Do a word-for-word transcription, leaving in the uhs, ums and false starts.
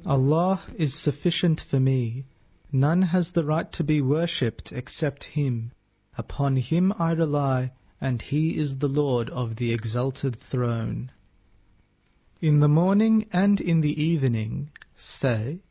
Allah is sufficient for me. None has the right to be worshipped except Him. Upon Him I rely, and He is the Lord of the exalted throne. In the morning and in the evening say,